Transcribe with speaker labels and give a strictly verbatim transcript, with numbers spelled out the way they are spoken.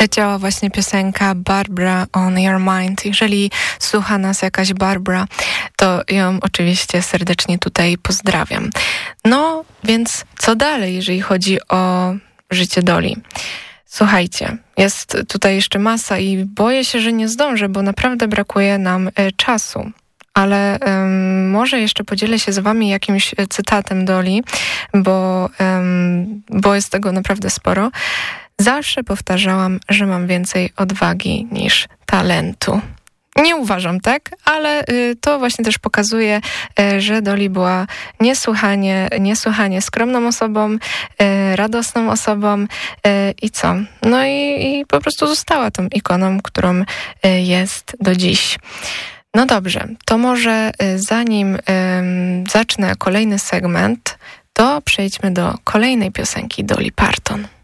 Speaker 1: Leciała właśnie piosenka Barbara on Your Mind. Jeżeli słucha nas jakaś Barbara, to ją oczywiście serdecznie tutaj pozdrawiam. No, więc co dalej, jeżeli chodzi o życie Doli? Słuchajcie, jest tutaj jeszcze masa i boję się, że nie zdążę, bo naprawdę brakuje nam y, czasu. Ale um, może jeszcze podzielę się z wami jakimś cytatem Doli, bo, um, bo jest tego naprawdę sporo. Zawsze powtarzałam, że mam więcej odwagi niż talentu. Nie uważam tak, ale y, to właśnie też pokazuje, y, że Doli była niesłychanie, niesłychanie skromną osobą, y, radosną osobą y, i co? No i, i po prostu została tą ikoną, którą y, jest do dziś. No dobrze, to może y, zanim y, zacznę kolejny segment, to przejdźmy do kolejnej piosenki Dolly Parton.